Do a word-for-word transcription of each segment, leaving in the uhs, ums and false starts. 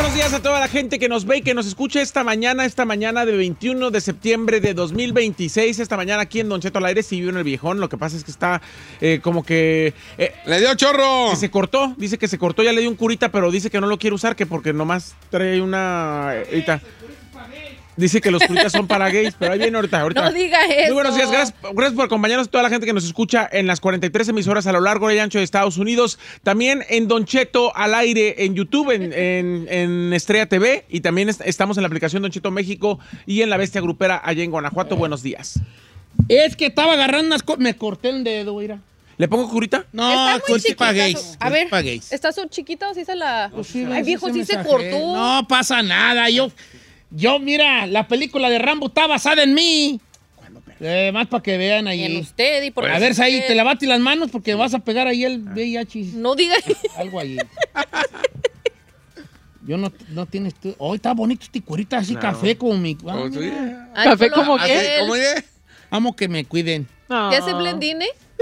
buenos días a toda la gente que nos ve y que nos escucha esta mañana, esta mañana de veintiuno de septiembre de dos mil veintiséis, esta mañana aquí en Don Cheto al aire. Sí vivo en el viejón, lo que pasa es que está eh, como que... Eh, ¡Le dio chorro! Que se cortó, dice que se cortó, ya le dio un curita, pero dice que no lo quiere usar, que porque nomás trae una... Eh, Dice que los curitas son para gays, pero ahí viene ahorita, ahorita. No diga eso. Muy buenos días, gracias, gracias por acompañarnos a toda la gente que nos escucha en las cuarenta y tres emisoras a lo largo y ancho de Estados Unidos. También en Don Cheto al aire en YouTube, en, en, en Estrella T V. Y también est- estamos en la aplicación Don Cheto México y en La Bestia Grupera allá en Guanajuato. Buenos días. Es que estaba agarrando unas cosas. Me corté el dedo, mira. ¿Le pongo curita? No, Está muy curita chiquita para su- gays. A ver, pa' gays. ¿está su chiquita o sí se la...? Pues sí, Ay, viejo, sí se mensaje. cortó. No pasa nada. Yo, yo, mira, la película de Rambo está basada en mí. Eh, más para que vean ahí. En usted y por A ver, ahí te lavaste las manos porque vas a pegar ahí el V I H. No diga. Algo ahí. Yo no, no tienes tú. Hoy está bonito este curita así No. café como mi. Ah, Oh, sí. mira. Ay, ¿Café color como Así, piel. ¿Cómo es? Amo que me cuiden. ¿Ya se blendine?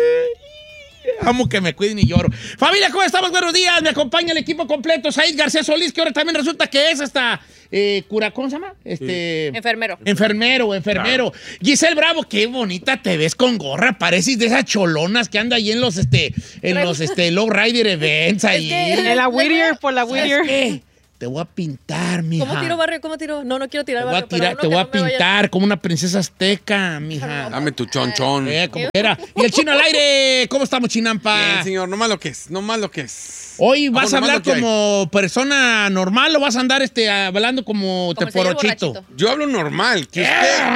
Amo que me cuiden y lloro. Familia, ¿cómo estamos? Buenos días. Me acompaña el equipo completo. Said García Solís, que ahora también resulta que es hasta eh, cura, ¿cómo se llama? Este. Enfermero. Enfermero, enfermero. Giselle Bravo, qué bonita te ves con gorra. Pareces de esas cholonas que anda ahí en los, este, en Traigo- los, este, Low Rider Events ahí. que- En la Whittier, por la ¿Sabes Whittier. qué? Te voy a pintar, mija. ¿Cómo tiro barrio? ¿Cómo tiro? No, no quiero tirar Te voy a, barrio. pero tirar, uno te que voy a no me vaya- pintar como una princesa azteca, mija. Dame tu chonchón. Eh, como era. Y el chino al aire. ¿Cómo estamos, Chinampa? Bien, señor, no más lo que es, no más lo que es. Hoy vas Vamos, a nomás hablar lo que hay. como persona normal o vas a andar este, hablando como, Como te el señor porochito. borrachito. Yo hablo normal, que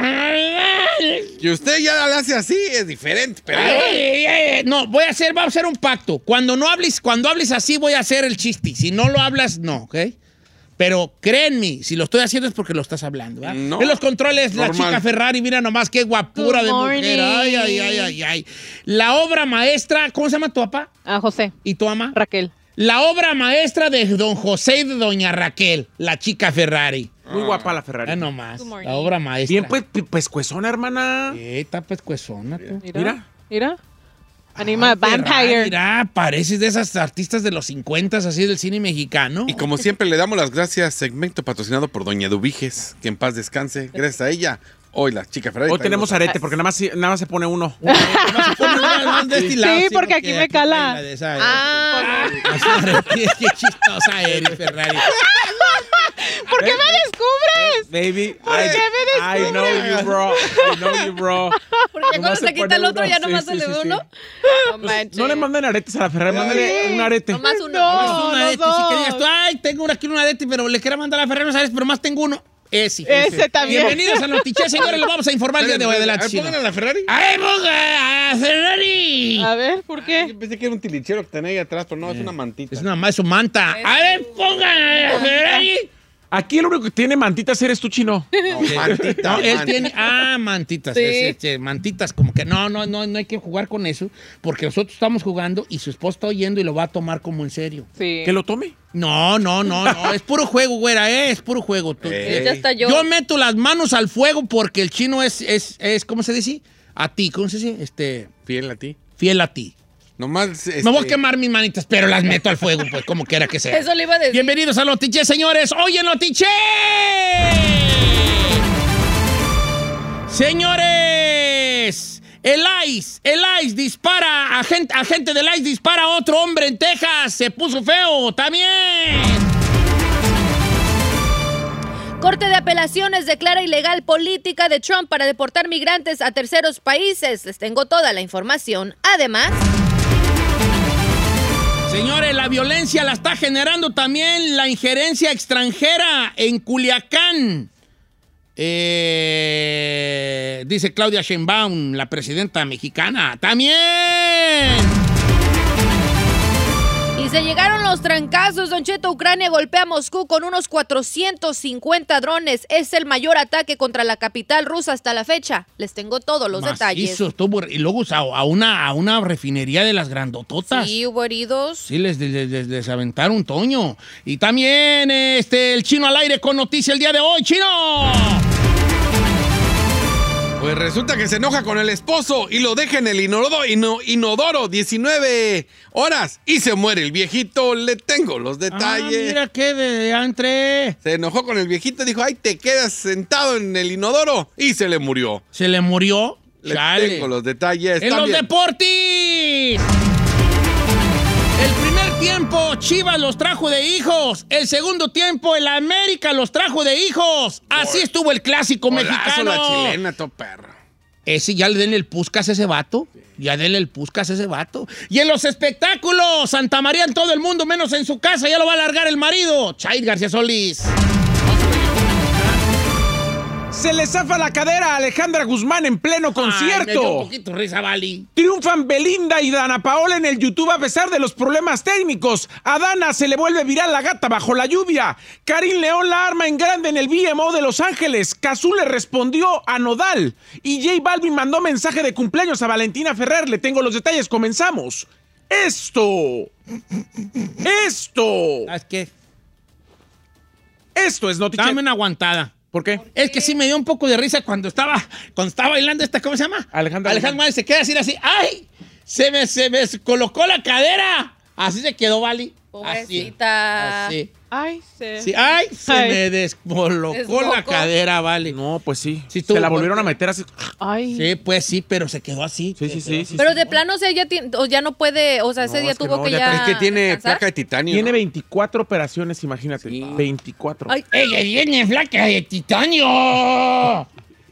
usted, que usted ya le hace así, es diferente, pero... Ay, ay, ay, no, voy a hacer, vamos a hacer un pacto. Cuando no hables, cuando hables así, voy a hacer el chiste. Si no lo hablas, no, ¿ok? Pero créenme, si lo estoy haciendo es porque lo estás hablando, ¿verdad? No. En los controles, la Normal. chica Ferrari, mira nomás qué guapura Good de morning. mujer. Ay, ay, ay, ay, ay. La obra maestra, ¿cómo se llama tu papá? Ah, José, ¿Y tu mamá? Raquel. La obra maestra de don José y de doña Raquel, la chica Ferrari. Muy guapa la Ferrari. Ya nomás, Good morning. la obra maestra. Bien pues, pi- pescuezona, hermana. Eh, está pescuezona tú. Mira. Mira. Mira. Anima Ay, Ferrari, Vampire. Mira, pareces de esas artistas de los cincuenta, así del cine mexicano. Y como siempre le damos las gracias, segmento patrocinado por Doña Dubiges, que en paz descanse. Gracias a ella, hoy la chica Ferrari. Hoy tenemos arete porque nada más, nada más se pone uno. Nomás se pone una más de este lado, Sí, porque aquí me cala. trae la de esa, eh. Ah, Qué chistosa eres, Ferrari. ¿Por qué me descubres? Baby, ¿Por I, qué me I know you, bro. I know you, bro. porque ya cuando Nomás se se quita pone el otro, uno. ya Sí, nomás sí, se le sí, ve sí. uno. No manches. No le manden aretes a la Ferrari, mándale un arete. Nomás uno. No. Nomás un los arete, sí que dos. digas tú, ay, tengo aquí un arete, pero le quiero mandar a Ferrari, no sabes, pero más tengo uno. Ese. Ese también. Bienvenidos a Notiche, señores, lo vamos a informar el día de hoy. Adelante, chino. ¿Pongan a la Ferrari? ¡Ay, ponga a Ferrari! A ver, ¿por Yo qué? pensé que era un tilichero que tenía ahí atrás, pero no, es una mantita. Es nada más su manta. A ver, pongan a Ferrari. Aquí el único que tiene mantitas eres tú, chino. No, mantita. No, él mantita. tiene. Ah, mantitas. Sí. es, este, mantitas, como que no, no, no, no hay que jugar con eso, porque nosotros estamos jugando y su esposo está oyendo y lo va a tomar como en serio. Sí. Que lo tome. No, no, no, no. Es puro juego, güera, ¿eh? Es puro juego. Tú- Ey. Ya está yo. Yo meto las manos al fuego porque el chino es, es, es, ¿cómo se dice? A ti, ¿cómo se dice? Este, Fiel a ti. fiel a ti. Nomás. Este, Me voy a quemar mis manitas, pero las meto al fuego, pues, como quiera que sea. Eso le iba a decir. Bienvenidos a Notiche, señores. Hoy en Notiche. Señores, el ICE, el ICE dispara, agente, agente del ICE dispara a otro hombre en Texas. Se puso feo también. Corte de Apelaciones declara ilegal política de Trump para deportar migrantes a terceros países. Les tengo toda la información. Además, Señores, la violencia la está generando también la injerencia extranjera en Culiacán. Eh, dice Claudia Sheinbaum, la presidenta mexicana. ¡También! y se llegaron los trancazos. Don Cheto, Ucrania golpea a Moscú con unos cuatrocientos cincuenta drones. Es el mayor ataque contra la capital rusa hasta la fecha. Les tengo todos los detalles. Macizo, estuvo- y luego a, a una, a una refinería de las grandototas. Sí, hubo heridos. Sí, les, les, les- les aventaron un toño. Y también este, el chino al aire con noticia el día de hoy. ¡Chino! Pues resulta que se enoja con el esposo y lo deja en el inodoro, ino- inodoro diecinueve horas y se muere el viejito. Le tengo los detalles. Ah, mira qué de entre. Se enojó con el viejito y dijo, ay, te quedas sentado en el inodoro. Y se le murió. Se le murió. Le Chale. tengo los detalles. En los también. deportes. El primer tiempo, Chivas los trajo de hijos. El segundo tiempo, el América los trajo de hijos. Así estuvo el clásico Golazo mexicano. la chilena, to perro. Ese ya le denle el puscas a ese vato. Ya denle el puscas a ese vato. Y en los espectáculos, Santa María en todo el mundo, menos en su casa, ya lo va a largar el marido. Chaid García Solís. Se le zafa la cadera a Alejandra Guzmán en pleno Ay, me dio un concierto. poquito risa, Vali. Triunfan Belinda y Dana Paola en el YouTube a pesar de los problemas técnicos. A Dana se le vuelve viral la gata bajo la lluvia. Karim León la arma en grande en el B M O de Los Ángeles. Cazú le respondió a Nodal. Y J Balvin mandó mensaje de cumpleaños a Valentina Ferrer. Le tengo los detalles, comenzamos. Esto. Esto. ¿Sabes qué? Esto es Notiche. Dame una aguantada. ¿Por qué? Es que sí me dio un poco de risa cuando estaba, cuando estaba bailando esta, ¿cómo se llama? Alejandra Alejandra Guzmán se queda así, así, ¡ay! Se me, se me colocó la cadera. Así se quedó, Vali. Pobrecita. Así. así. Ay, sí. Sí, ¡ay! Se Ay. me descolocó Desbocó. la cadera, Vali. No, pues sí. Sí, se tú- la volvieron a meter así. Ay. Sí, pues sí, pero se quedó así. Sí, sí, sí. sí, Pero sí. de plano, o sea, ya, ti- o ya no puede, o sea, ese No, día es que tuvo no, que ya ya. Es que tiene descansar. placa de titanio. Tiene ¿no? veinticuatro operaciones, imagínate. Sí. veinticuatro. Ay, ¡Ella viene flaca de titanio!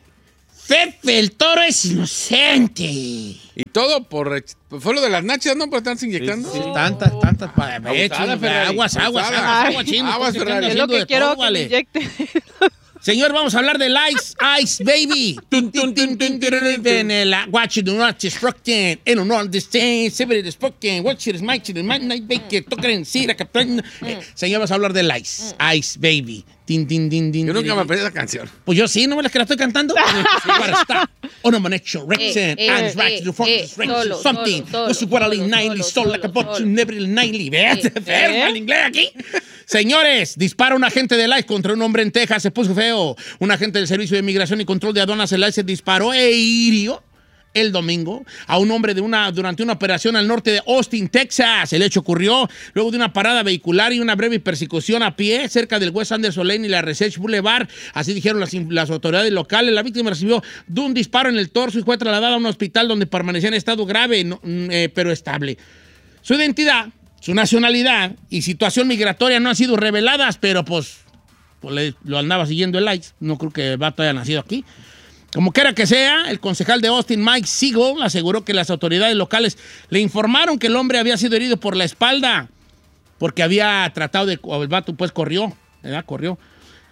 Pepe el Toro es inocente. Y todo por... Fue lo de las nachas, ¿no? Por estarse inyectando. Sí, sí, sí. Tantas, tantas. pa- Abusada, eh, chino, Ferrari, aguas, aguas, abusada. aguas, aguas, chino. Aguas, porque Ferrari. andan Es lo haciendo que de quiero todo, que vale. me inyecte. Señor, vamos a hablar del Ice, Ice Baby. Tun, tun, tun, tun, tun, tun, tun, el, uh, Watch it, do not destructen. En honor de este, se ve despoquen. Watch it, smite it, might night baker. Tocan, sira, captain. Señor, vamos a hablar del Ice, Ice Baby. Tin, tin, tin, tin, Yo nunca tin, me tin. aprendí esa canción. Pues yo sí, ¿no me la que la estoy cantando? Para estar. On a manecho, Rexen, Eh, eh, and right eh, to the front, eh, Rexen, solo, something. solo, Was what solo, I nightly, solo, soul like a solo, botch, solo. never nightly. Véate, Eh, enferma eh. el inglés aquí. Señores, dispara un agente de ICE contra un hombre en Texas, se puso feo. Un agente del Servicio de Migración y Control de Aduanas, el ICE, disparó e hirió el domingo a un hombre de una, durante una operación al norte de Austin, Texas. El hecho ocurrió luego de una parada vehicular y una breve persecución a pie cerca del West Anderson Lane y la Research Boulevard. Así dijeron las, las autoridades locales. La víctima recibió de un disparo en el torso y fue trasladada a un hospital donde permanecía en estado grave, no, eh, pero estable. Su identidad, su nacionalidad y situación migratoria no han sido reveladas, pero pues, pues le- lo andaba siguiendo el ICE. No creo que el vato haya nacido aquí. Como quiera que sea, el concejal de Austin, Mike Siegel, aseguró que las autoridades locales le informaron que el hombre había sido herido por la espalda porque había tratado de... El vato pues corrió, ¿verdad? Corrió.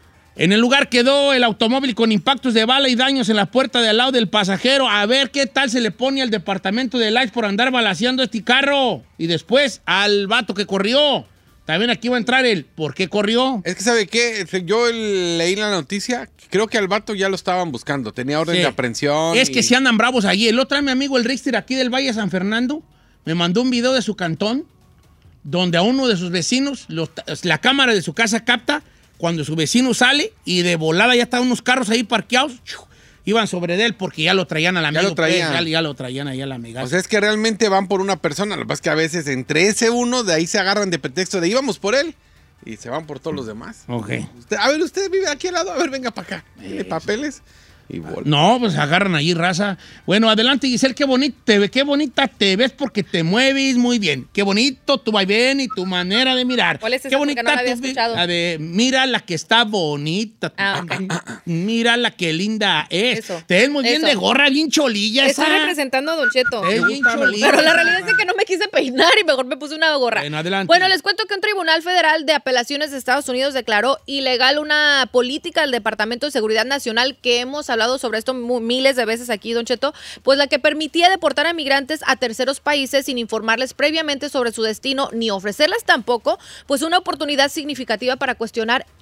En el lugar quedó el automóvil con impactos de bala y daños en la puerta de al lado del pasajero. A ver qué tal se le pone al departamento de ICE por andar balaceando este carro. Y después al vato que corrió. También aquí va a entrar el ¿por qué corrió? Es que, ¿sabe qué? Yo leí la noticia, creo que al vato ya lo estaban buscando. Tenía orden Sí. de aprehensión. Es y- que si andan bravos allí. El otro, mi amigo, el Richter aquí del Valle de San Fernando, me mandó un video de su cantón donde a uno de sus vecinos, los- la cámara de su casa capta cuando su vecino sale y de volada ya están unos carros ahí parqueados. ¡Chiu! Iban sobre de él porque ya lo traían al amigo. lo traían. pues, ya, ya lo traían ahí al amigo. O sea, es que realmente van por una persona. Lo que pasa es que a veces entre ese uno, de ahí se agarran de pretexto de íbamos por él y se van por todos los demás. Ok. Usted- a ver, usted vive aquí al lado, a ver, venga para acá. Tiene papeles y bola. No, pues agarran allí raza. Bueno, adelante, Giselle, qué bonita te ve, qué bonita te ves porque te mueves muy bien. Qué bonito tu vaivén y tu manera de mirar. ¿Cuál es esa? Qué Porque bonita no la había tu vi- escuchado. la de mira la que está bonita. Ah, ok. Mira la que linda es. Eso. Te ves muy bien Eso. de gorra, bien cholilla Está esa. representando a Don Cheto. Es bien cholilla. Pero la realidad es que no me quise peinar y mejor me puse una gorra. Bueno, adelante. Bueno, les cuento que un tribunal federal de apelaciones de Estados Unidos declaró ilegal una política del Departamento de Seguridad Nacional que hemos hablado sobre esto mu- miles de veces aquí, Don Cheto, pues la que permitía deportar a migrantes a terceros países sin informarles previamente sobre su destino ni ofrecerles tampoco pues una oportunidad significativa para cuestionar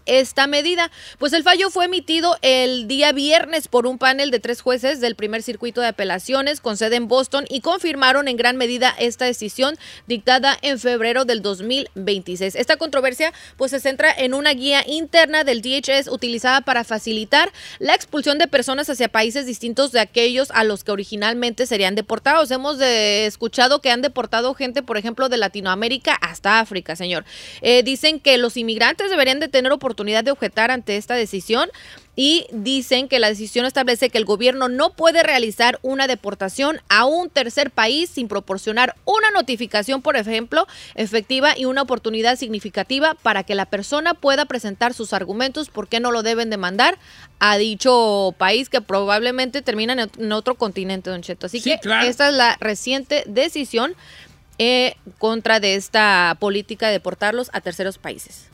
esta medida. Pues el fallo fue emitido el día viernes por un panel de tres jueces del primer circuito de apelaciones con sede en Boston y confirmaron en gran medida esta decisión dictada en febrero del dos mil veintiséis. Esta controversia pues se centra en una guía interna del D H S utilizada para facilitar la expulsión de personas hacia países distintos de aquellos a los que originalmente serían deportados. Hemos de, escuchado que han deportado gente, por ejemplo, de Latinoamérica hasta África, señor. Eh, dicen que los inmigrantes deberían de tener oportunidad de objetar ante esta decisión. Y dicen que la decisión establece que el gobierno no puede realizar una deportación a un tercer país sin proporcionar una notificación, por ejemplo, efectiva y una oportunidad significativa para que la persona pueda presentar sus argumentos por qué no lo deben demandar a dicho país que probablemente termina en otro continente, don Cheto. Así Sí, que claro. esta es la reciente decisión eh, contra de esta política de deportarlos a terceros países.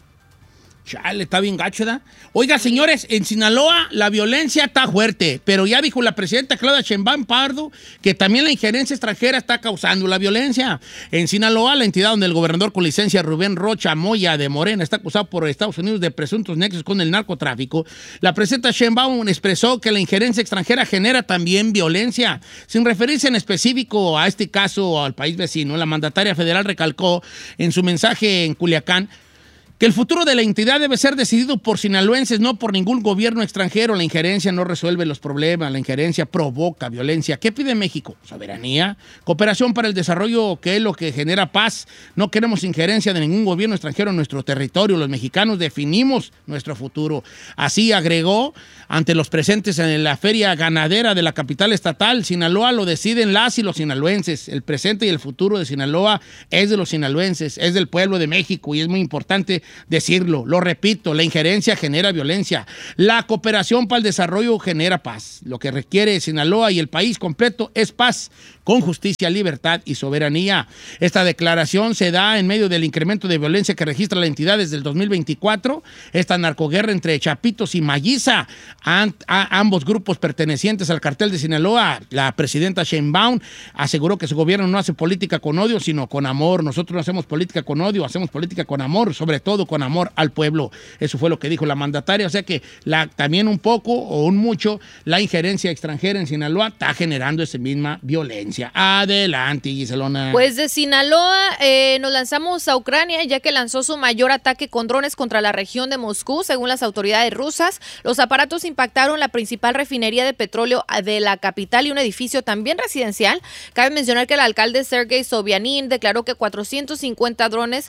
Chale, está bien gacho, ¿verdad? Oiga, señores, en Sinaloa la violencia está fuerte, pero ya dijo la presidenta Claudia Sheinbaum Pardo que también la injerencia extranjera está causando la violencia. En Sinaloa, la entidad donde el gobernador con licencia Rubén Rocha Moya de Morena está acusado por Estados Unidos de presuntos nexos con el narcotráfico, la presidenta Sheinbaum expresó que la injerencia extranjera genera también violencia. Sin referirse en específico a este caso o al país vecino, la mandataria federal recalcó en su mensaje en Culiacán que el futuro de la entidad debe ser decidido por sinaloenses, no por ningún gobierno extranjero. La injerencia no resuelve los problemas, la injerencia provoca violencia. ¿Qué pide México? Soberanía, cooperación para el desarrollo, que es lo que genera paz. No queremos injerencia de ningún gobierno extranjero en nuestro territorio. Los mexicanos definimos nuestro futuro. Así agregó ante los presentes en la feria ganadera de la capital estatal. Sinaloa lo deciden las y los sinaloenses. El presente y el futuro de Sinaloa es de los sinaloenses, es del pueblo de México y es muy importante decirlo. Lo repito, la injerencia genera violencia. La cooperación para el desarrollo genera paz. Lo que requiere Sinaloa y el país completo es paz, con justicia, libertad y soberanía. Esta declaración se da en medio del incremento de violencia que registra la entidad desde el dos mil veinticuatro. Esta narcoguerra entre Chapitos y Mayiza, a, a, ambos grupos pertenecientes al cartel de Sinaloa. La presidenta Sheinbaum aseguró que su gobierno no hace política con odio, sino con amor. Nosotros no hacemos política con odio, hacemos política con amor, sobre todo con amor al pueblo. Eso fue lo que dijo la mandataria. O sea que la, también un poco o un mucho la injerencia extranjera en Sinaloa está generando esa misma violencia. Adelante, Giselona. Pues de Sinaloa eh, nos lanzamos a Ucrania, ya que lanzó su mayor ataque con drones contra la región de Moscú, según las autoridades rusas. Los aparatos impactaron la principal refinería de petróleo de la capital y un edificio también residencial. Cabe mencionar que el alcalde Sergei Sobyanin declaró que cuatrocientos cincuenta drones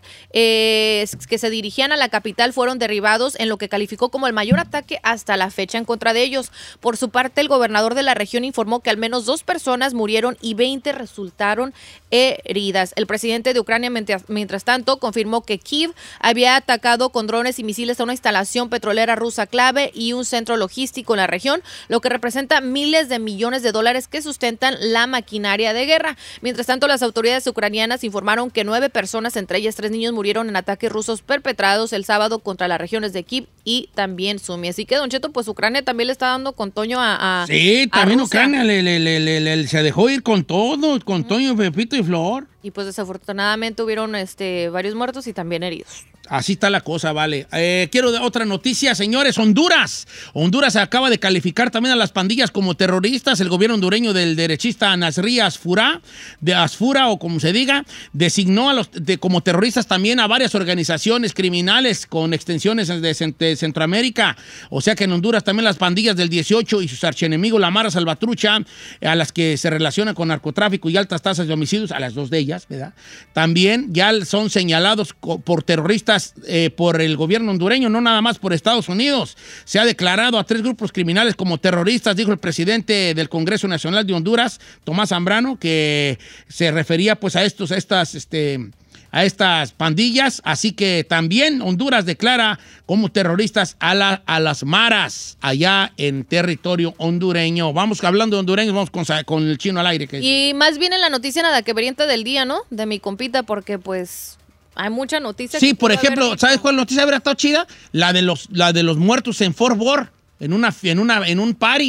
eh, que se dirigían a la capital fueron derribados en lo que calificó como el mayor ataque hasta la fecha en contra de ellos. Por su parte, el gobernador de la región informó que al menos dos personas murieron y veinte resultaron heridas. El presidente de Ucrania, mientras, mientras tanto, confirmó que Kiev había atacado con drones y misiles a una instalación petrolera rusa clave y un centro logístico en la región, lo que representa miles de millones de dólares que sustentan la maquinaria de guerra. Mientras tanto, las autoridades ucranianas informaron que nueve personas, entre ellas tres niños, murieron en ataques rusos perpetrados el sábado contra las regiones de Kiev y también Sumi. Así que, don Cheto, pues Ucrania también le está dando con Toño a, a Sí, a también Rusia. Ucrania le, le, le, le, le- se dejó ir con todo, con Toño, Pepito y Flor. Y pues desafortunadamente hubieron este, varios muertos y también heridos. Así está la cosa, vale. Eh, quiero de otra noticia, señores. Honduras. Honduras acaba de calificar también a las pandillas como terroristas. El gobierno hondureño del derechista Nasri Asfura, de Asfura o como se diga, designó a los de, como terroristas también a varias organizaciones criminales con extensiones de, de Centroamérica. O sea que en Honduras también las pandillas del dieciocho y sus archienemigos, la Mara Salvatrucha, a las que se relaciona con narcotráfico y altas tasas de homicidios, a las dos de ellas, ¿verdad? También ya son señalados por terroristas eh, por el gobierno hondureño, no nada más por Estados Unidos. Se ha declarado a tres grupos criminales como terroristas, dijo el presidente del Congreso Nacional de Honduras, Tomás Zambrano, que se refería pues a estos, a estas, este, a estas pandillas. Así que también Honduras declara como terroristas a, la, a las maras allá en territorio hondureño. Vamos hablando de hondureños, vamos con, con el chino al aire. Que Y más bien en la noticia nada que veriente del día, ¿no? De mi compita, porque pues hay mucha noticia. Sí, que por pudo haber ejemplo, dicho. ¿sabes cuál noticia habría estado chida? La de los, la de los muertos en Fort Worth, en una, en una, en un party.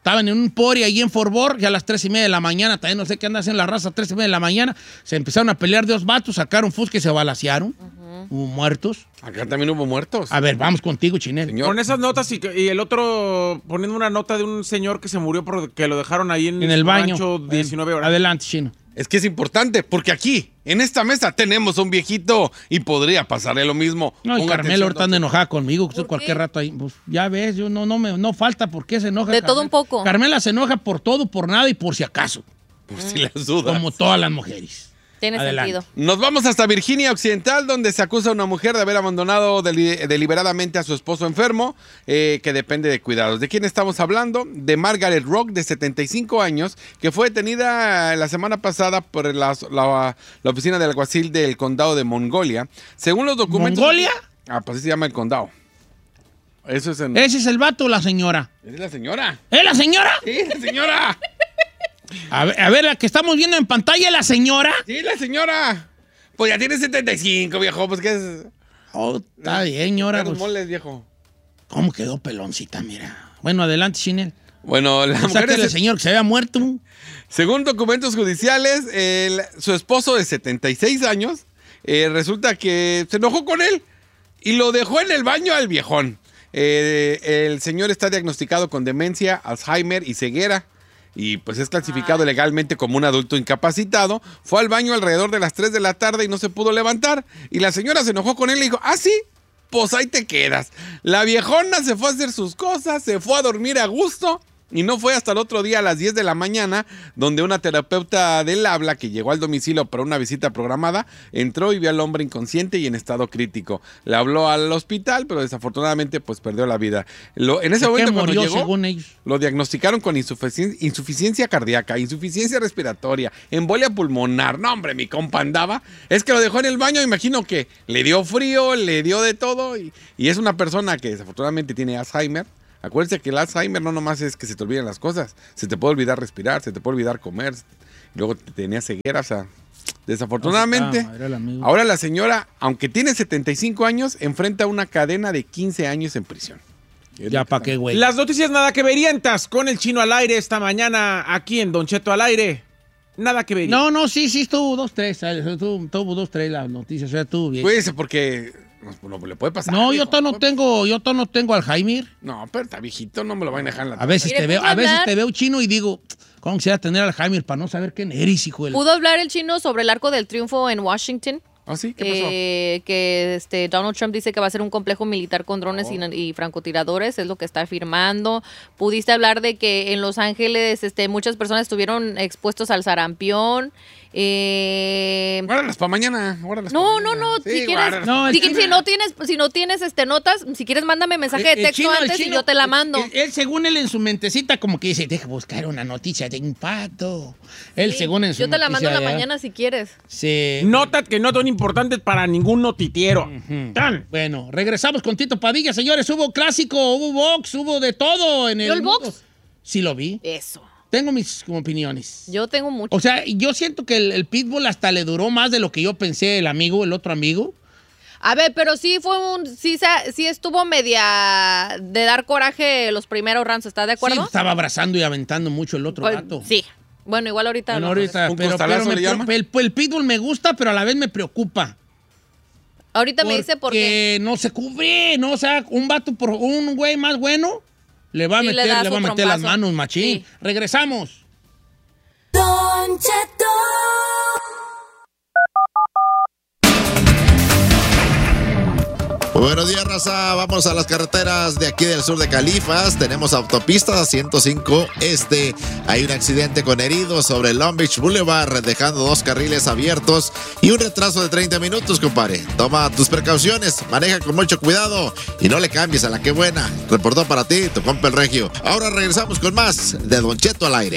estaban en un pori ahí en Fort Worth, ya a las tres y media de la mañana, también no sé qué anda haciendo la raza, tres y media de la mañana, se empezaron a pelear dos vatos, sacaron fusca y se balacearon. Uh-huh. Hubo muertos. Acá también hubo muertos. A ver, vamos contigo, Chinel. Señor. Con esas notas y, y el otro poniendo una nota de un señor que se murió porque lo dejaron ahí en, en el baño. rancho diecinueve horas. Adelante, Chino. Es que es importante, porque aquí, en esta mesa, tenemos a un viejito y podría pasarle lo mismo. No, y Ponga Carmela atención, ahorita anda don enojada conmigo, ¿Por cualquier qué? rato ahí. Pues, ya ves, yo no, no, me, no falta por qué se enoja. De Carmela. todo un poco. Carmela se enoja por todo, por nada y por si acaso. Por si las dudas. Como todas las mujeres. Tiene Adelante. sentido. Nos vamos hasta Virginia Occidental, donde se acusa a una mujer de haber abandonado deli- deliberadamente a su esposo enfermo, eh, que depende de cuidados. ¿De quién estamos hablando? De Margaret Rock, de setenta y cinco años, que fue detenida la semana pasada por la, la, la oficina del alguacil del condado de Mongolia. Según los documentos... ¿Mongolia? Ah, pues así se llama el condado. Eso es en... ¿Ese es el vato o la señora? Es la señora. ¿Es la señora? Sí, la señora. A ver, a ver, la que estamos viendo en pantalla, la señora. Sí, la señora. Pues ya tiene setenta y cinco, viejo. Pues que es... Oh, está bien, señora. Los Pues, moles, viejo. ¿cómo quedó peloncita, mira? Bueno, adelante, Chinel. Bueno, la O sea, mujer que es- el señor que se había muerto. Según documentos judiciales, el- su esposo de setenta y seis años eh, resulta que se enojó con él y lo dejó en el baño al viejón. Eh, el señor está diagnosticado con demencia, Alzheimer y ceguera. Y pues es clasificado legalmente como un adulto incapacitado. Fue al baño alrededor de las tres de la tarde y no se pudo levantar. Y la señora se enojó con él y le dijo, ¿ah, sí? Pues ahí te quedas. La viejona se fue a hacer sus cosas, se fue a dormir a gusto. Y no fue hasta el otro día a las diez de la mañana donde una terapeuta del habla que llegó al domicilio para una visita programada entró y vio al hombre inconsciente y en estado crítico. Le habló al hospital, pero desafortunadamente pues perdió la vida. Lo, en ese ¿De qué momento cuando murió, llegó, según ellos? lo diagnosticaron con insuficien- insuficiencia cardíaca, insuficiencia respiratoria, embolia pulmonar. No, hombre, mi compa andaba. Es que lo dejó en el baño, imagino que le dio frío, le dio de todo. Y, y es una persona que desafortunadamente tiene Alzheimer. Acuérdense que el Alzheimer no nomás es que se te olviden las cosas. Se te puede olvidar respirar, se te puede olvidar comer. Luego tenía ceguera, o sea... Desafortunadamente, Ah, era el amigo. ahora la señora, aunque tiene setenta y cinco años, enfrenta una cadena de quince años en prisión. Ya, ¿para qué, güey? Las noticias nada que verientas con el Chino al aire esta mañana aquí en Don Cheto al aire. Nada que ver. No, no, sí, sí, estuvo dos, tres. Estuvo, tuvo dos, tres las noticias, o sea, estuvo bien. Cuídese porque no, no le puede pasar. no, yo viejo. todavía no tengo, yo todavía no tengo Alzheimer. No, pero está viejito, no me lo van a dejar en la A veces Mire, te veo, ¿puedo a veces hablar? te veo chino y digo, ¿cómo quisiera tener Alzheimer para no saber quién eres, hijo de la... ¿Pudo hablar el chino sobre el Arco del Triunfo en Washington? ¿Ah, sí? ¿Qué pasó? Eh, que este Donald Trump dice que va a ser un complejo militar con drones y, y francotiradores, es lo que está afirmando. Pudiste hablar de que en Los Ángeles este, muchas personas estuvieron expuestos al sarampión. Eh, Guárdalas para mañana. Guárdalas no, pa' no, mañana. no, Sí, si quieres, guárdalas. No, el si, chino- si no tienes, si no tienes este notas, si quieres mándame mensaje El- de el texto chino- el antes y chino- yo te la mando. Él, él, según él en su mentecita, como que dice, deja buscar una noticia de impacto. Él, Sí, según en su yo te la mando en la noticia, ya, mañana si quieres. se- Notas que no son importantes para ningún notitiero. Tan. Bueno, regresamos con Tito Padilla, señores. Hubo clásico, hubo box, hubo de todo en el ¿Vio el mundo. box? Sí lo vi. Eso. Tengo mis opiniones. Yo tengo mucho. O sea, yo siento que el, el Pitbull hasta le duró más de lo que yo pensé, el amigo, el otro amigo. A ver, pero sí fue un, sí, se- sí estuvo media de dar coraje los primeros rounds, ¿estás de Sí, acuerdo? estaba abrazando y aventando mucho el otro Pues, gato. sí. Bueno, igual ahorita. Bueno, no. ahorita, ¿Un pero, costalazo pero me le preo- llama? el, el Pitbull me gusta, pero a la vez me preocupa. Ahorita me dice por qué. Porque no se cubre, ¿no? O sea, un vato por un güey más bueno le va a Sí, le meter, da le, su va a meter las trompazo. manos, machín. Sí. Regresamos. Don Cheto. Buenos días, raza. Vamos a las carreteras de aquí del sur de Califas. Tenemos autopistas ciento cinco este. Hay un accidente con heridos sobre Long Beach Boulevard, dejando dos carriles abiertos y un retraso de treinta minutos, compadre. Toma tus precauciones, maneja con mucho cuidado y no le cambies a la que buena. Reportó para ti tu compa el Regio. Ahora regresamos con más de Don Cheto al aire.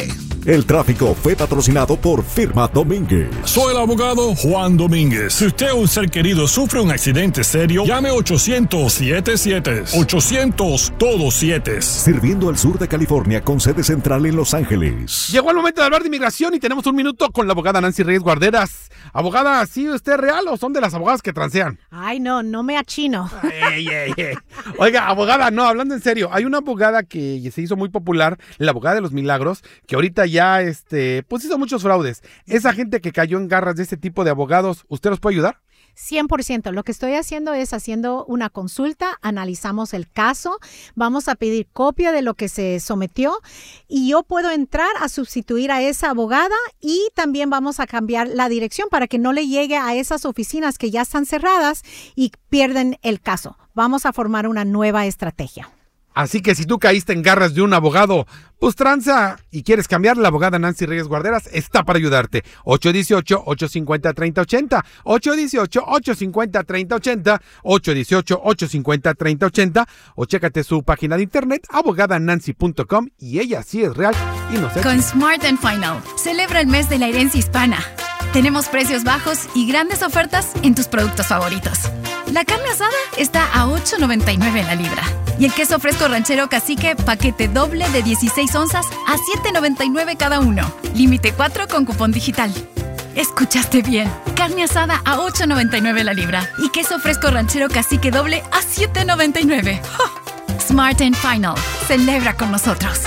El tráfico fue patrocinado por Firma Domínguez. Soy el abogado Juan Domínguez. Si usted o un ser querido sufre un accidente serio, llame ochocientos siete siete. ochocientos todos siete. Sirviendo al sur de California con sede central en Los Ángeles. Llegó el momento de hablar de inmigración y tenemos un minuto con la abogada Nancy Reyes Guarderas. Abogada, ¿sí usted es real o son de las abogadas que transean? Ay, no, no me achino. Ey, ey, ey. Oiga, abogada, no, hablando en serio, hay una abogada que se hizo muy popular, la abogada de los milagros, que ahorita ya, este, pues hizo muchos fraudes. Esa gente que cayó en garras de este tipo de abogados, ¿usted los puede ayudar? cien por ciento. Lo que estoy haciendo es haciendo una consulta, analizamos el caso, vamos a pedir copia de lo que se sometió y yo puedo entrar a sustituir a esa abogada y también vamos a cambiar la dirección para que no le llegue a esas oficinas que ya están cerradas y pierden el caso. Vamos a formar una nueva estrategia. Así que si tú caíste en garras de un abogado, pues tranza y quieres cambiar, la abogada Nancy Reyes Guarderas está para ayudarte. ocho uno ocho, ocho cinco cero, tres cero ocho cero. ocho uno ocho, ocho cinco cero, tres cero ocho cero. ocho uno ocho, ocho cinco cero, tres cero ocho cero. O chécate su página de internet, abogada nancy punto com, y ella sí es real y no sé. Con Smart and Final, celebra el mes de la herencia hispana. Tenemos precios bajos y grandes ofertas en tus productos favoritos. La carne asada está a ocho noventa y nueve la libra. Y el queso fresco ranchero cacique, paquete doble de dieciséis onzas a siete noventa y nueve cada uno. Límite cuatro con cupón digital. Escuchaste bien. Carne asada a ocho noventa y nueve la libra. Y queso fresco ranchero cacique doble a siete noventa y nueve. ¡Oh! Smart and Final. Celebra con nosotros.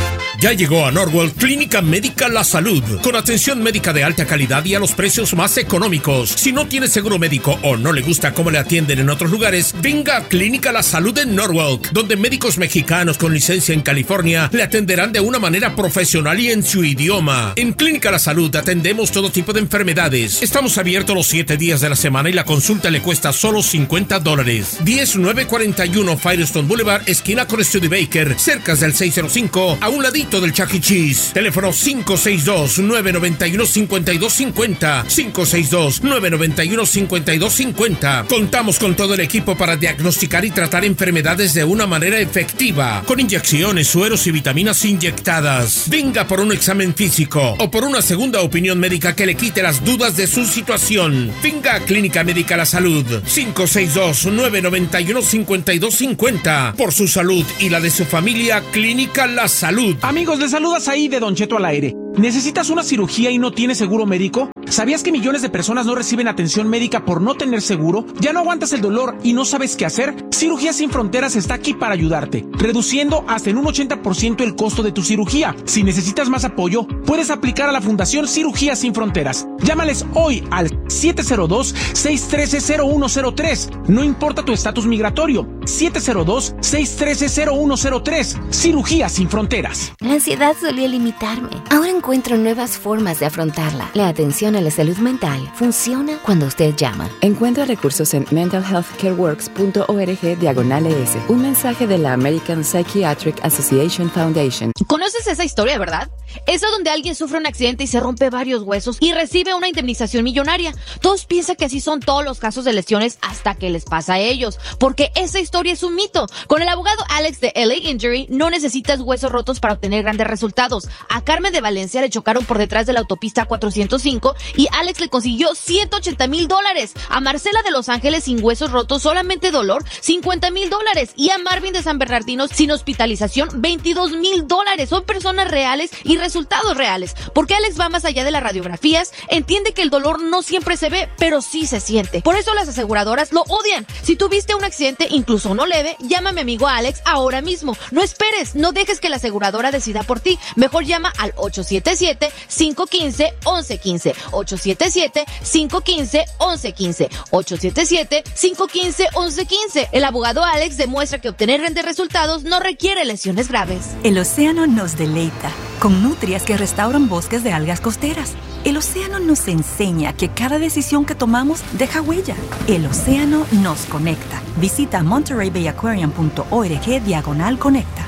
Ya llegó a Norwell Clínica Médica La Salud, con atención médica de alta calidad y a los precios más económicos. Si no tiene seguro médico o no le gusta cómo le atienden en otros lugares, venga a Clínica La Salud en Norwalk, donde médicos mexicanos con licencia en California le atenderán de una manera profesional y en su idioma. En Clínica La Salud atendemos todo tipo de enfermedades. Estamos abiertos los siete días de la semana y la consulta le cuesta solo cincuenta dólares. diez nueve cuarenta y uno Firestone Boulevard, esquina con Studebaker, cerca del seiscientos cinco, a un ladito del Chuck E. Cheese. Teléfono cinco seis dos, nueve nueve uno, cinco dos cinco cero. cinco seis dos, nueve nueve uno, cinco dos cinco cero. Contamos con todo el equipo para diagnosticar y tratar enfermedades de una manera efectiva, con inyecciones, sueros y vitaminas inyectadas. Venga por un examen físico o por una segunda opinión médica que le quite las dudas de su situación. Venga a Clínica Médica La Salud. cinco seis dos, nueve nueve uno, cinco dos cinco cero. Por su salud y la de su familia, Clínica La Salud. Amigos, les saludas ahí de Don Cheto al aire. ¿Necesitas una cirugía y no tienes seguro médico? ¿Sabías que millones de personas no reciben atención médica por no tener seguro? ¿Ya no aguantas el dolor y no sabes qué hacer? Cirugía Sin Fronteras está aquí para ayudarte, reduciendo hasta en un ochenta por ciento el costo de tu cirugía. Si necesitas más apoyo, puedes aplicar a la Fundación Cirugía Sin Fronteras. Llámales hoy al siete cero dos, seis uno tres, cero uno cero tres. No importa tu estatus migratorio. siete cero dos, seis uno tres, cero uno cero tres. Cirugía Sin Fronteras. La ansiedad solía limitarme. Ahora encuentro nuevas formas de afrontarla. La atención a la salud mental funciona cuando usted llama. Encuentra recursos en mental health care works punto org diagonal es. Un mensaje de la American Psychiatric Association Foundation. ¿Conoces esa historia, verdad? Esa donde alguien sufre un accidente y se rompe varios huesos y recibe una indemnización millonaria. Todos piensan que así son todos los casos de lesiones hasta que les pasa a ellos, porque esa historia es un mito. Con el abogado Alex de L A Injury no necesitas huesos rotos para obtener grandes resultados. A Carmen de Valencia le chocaron por detrás de la autopista cuatrocientos cinco y Alex le consiguió ciento ochenta mil dólares. A Marcela de Los Ángeles sin huesos rotos, solamente dolor, cincuenta mil dólares. Y a Marvin de San Bernardino sin hospitalización, veintidós mil dólares. Son personas reales y resultados reales. Porque Alex va más allá de las radiografías, entiende que el dolor no siempre se ve, pero sí se siente. Por eso las aseguradoras lo odian. Si tuviste un accidente, incluso no leve, llama a mi amigo Alex ahora mismo. No esperes, no dejes que la aseguradora decida por ti. Mejor llama al ocho siete siete, cinco uno cinco, once quince. ocho siete siete, cinco uno cinco, once quince. ocho siete siete, cinco uno cinco, once quince. El abogado Alex demuestra que obtener grandes resultados no requiere lesiones graves. El océano nos deleita con nutrias que restauran bosques de algas costeras. El océano nos enseña que cada decisión que tomamos deja huella. El océano nos conecta. Visita monterey bay aquarium punto org diagonal conecta.